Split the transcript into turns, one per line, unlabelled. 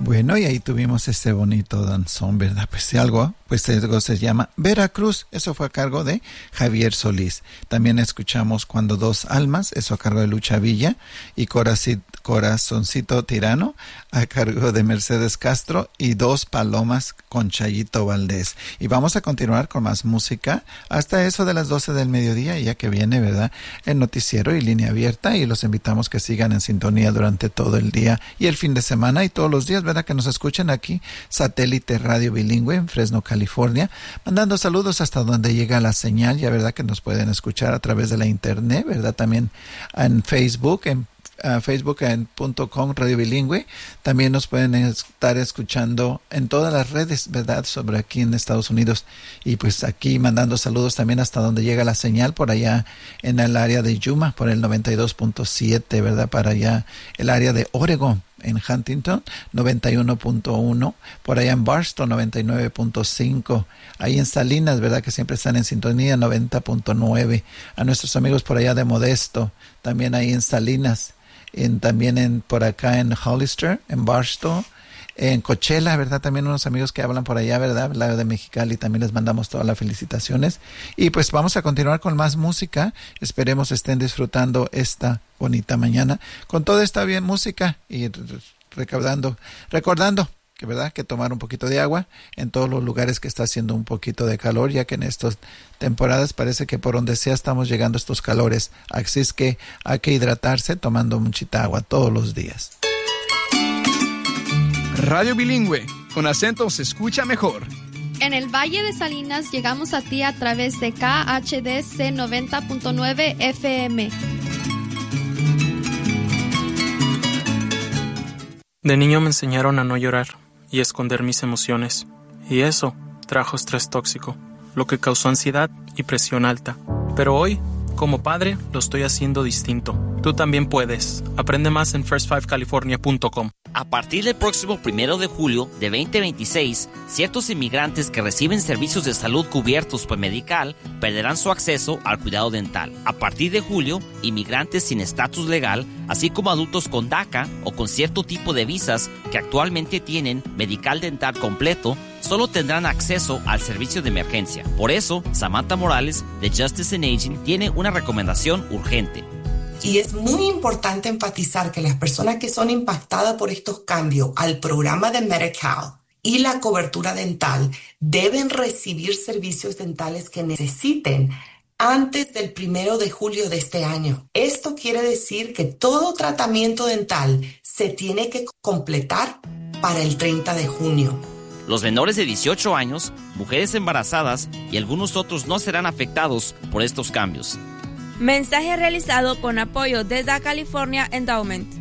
Bueno, y ahí tuvimos este bonito danzón, ¿verdad? Pues algo se llama Veracruz. Eso fue a cargo de Javier Solís. También escuchamos Cuando dos almas, eso a cargo de Lucha Villa. Y Corazoncito Tirano, a cargo de Mercedes Castro. Y Dos Palomas con Chayito Valdés. Y vamos a continuar con más música hasta eso de las 12 del mediodía, ya que viene, ¿verdad?, el noticiero y Línea Abierta. Y los invitamos que sigan en sintonía durante todo el día y el fin de semana y todos los días, ¿verdad?, que nos escuchen aquí, Satélite Radio Bilingüe en Fresno, California, mandando saludos hasta donde llega la señal, ya, ¿verdad?, que nos pueden escuchar a través de la internet, ¿verdad?, también en Facebook, facebook.com Radio Bilingüe. También nos pueden estar escuchando en todas las redes, ¿verdad?, sobre aquí en Estados Unidos. Y pues aquí mandando saludos también hasta donde llega la señal, por allá en el área de Yuma, por el 92.7, ¿verdad?, para allá el área de Oregon, en Huntington, 91.1, por allá en Barstow, 99.5, ahí en Salinas, ¿verdad?, que siempre están en sintonía, 90.9, a nuestros amigos por allá de Modesto, también ahí en Salinas, también por acá en Hollister, en Barstow, en Coachella, ¿verdad?, también unos amigos que hablan por allá, ¿verdad?, al lado de Mexicali, también les mandamos todas las felicitaciones. Y pues vamos a continuar con más música. Esperemos estén disfrutando esta bonita mañana con toda esta bien música y recordando que, ¿verdad?, que tomar un poquito de agua en todos los lugares que está haciendo un poquito de calor, ya que en estas temporadas parece que por donde sea estamos llegando a estos calores. Así es que hay que hidratarse tomando muchita agua todos los días.
Radio Bilingüe, con acento se escucha mejor.
En el Valle de Salinas llegamos a ti a través de KHDC 90.9 FM.
De niño me enseñaron a no llorar y esconder mis emociones. Y eso trajo estrés tóxico, lo que causó ansiedad y presión alta. Pero hoy, como padre, lo estoy haciendo distinto. Tú también puedes. Aprende más en first5california.com.
A partir del próximo 1 de julio de 2026, ciertos inmigrantes que reciben servicios de salud cubiertos por Medical perderán su acceso al cuidado dental. A partir de julio, inmigrantes sin estatus legal, así como adultos con DACA o con cierto tipo de visas que actualmente tienen Medical Dental completo, solo tendrán acceso al servicio de emergencia. Por eso, Samantha Morales, de Justice and Aging, tiene una recomendación urgente.
Y es muy importante enfatizar que las personas que son impactadas por estos cambios al programa de Medi-Cal y la cobertura dental deben recibir servicios dentales que necesiten antes del 1 de julio de este año. Esto quiere decir que todo tratamiento dental se tiene que completar para el 30 de junio.
Los menores de 18 años, mujeres embarazadas y algunos otros no serán afectados por estos cambios.
Mensaje realizado con apoyo de The California Endowment.